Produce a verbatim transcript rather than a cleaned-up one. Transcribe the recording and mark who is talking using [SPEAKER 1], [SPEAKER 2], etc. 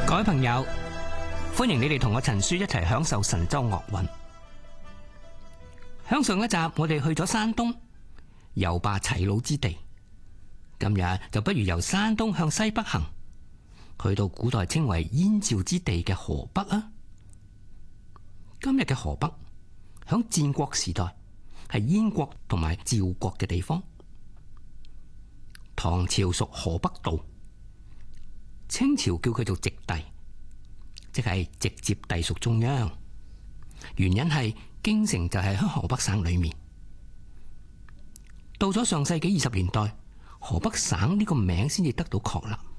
[SPEAKER 1] 各位朋友，歡迎你哋同我陳書一齊享受神州樂韻。響上一集我哋去咗山東，遊霸齊魯之地。今日就不如由山東向西北行，去到古代稱為燕趙之地嘅河北啊。今日嘅河北響戰國時代係燕國同埋趙國嘅地方。唐朝屬河北道，清朝叫佢做直隸，即係直接隸屬中央。原因係京城就係喺河北省裏面。到咗上世紀二十年代，河北省呢個名先至得到確立。